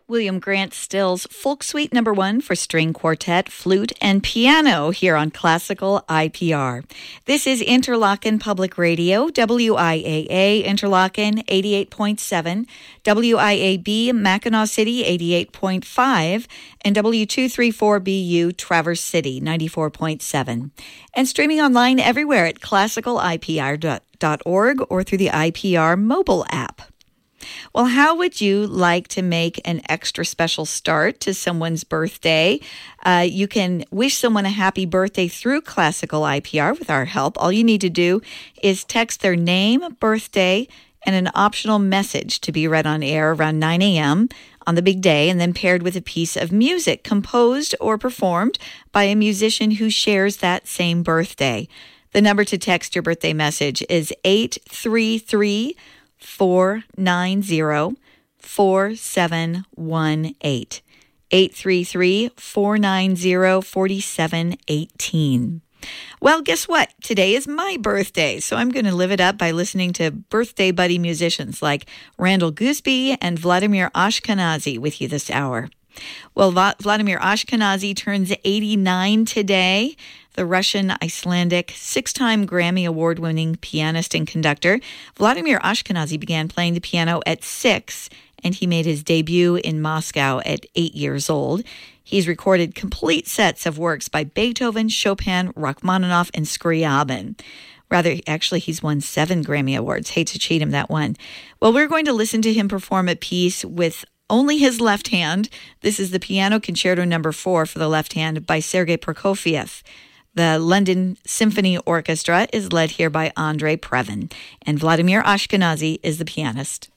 William Grant Still's Folk Suite No. 1 for string quartet, flute, and piano here on Classical IPR. This is Interlochen Public Radio, WIAA Interlochen 88.7, WIAB Mackinac City 88.5, and W234BU Traverse City 94.7. And streaming online everywhere at classicalipr.org or through the IPR mobile app. Well, how would you like to make an extra special start to someone's birthday? You can wish someone a happy birthday through Classical IPR with our help. All you need to do is text their name, birthday, and an optional message to be read on air around 9 a.m. on the big day, and then paired with a piece of music composed or performed by a musician who shares that same birthday. The number to text your birthday message is 833-490-4718. 833-490-4718. Well, guess what? Today is my birthday, so I'm going to live it up by listening to birthday buddy musicians like Randall Gooseby and Vladimir Ashkenazy with you this hour. Well, Vladimir Ashkenazy turns 89 today. The Russian, Icelandic, 6-time Grammy Award-winning pianist and conductor. Vladimir Ashkenazy began playing the piano at 6, and he made his debut in Moscow at 8 years old. He's recorded complete sets of works by Beethoven, Chopin, Rachmaninoff, and Scriabin. Actually, he's won 7 Grammy Awards. Hate to cheat him that one. Well, we're going to listen to him perform a piece with only his left hand. This is the Piano Concerto No. 4 for the left hand by Sergei Prokofiev. The London Symphony Orchestra is led here by Andrei Previn, and Vladimir Ashkenazy is the pianist.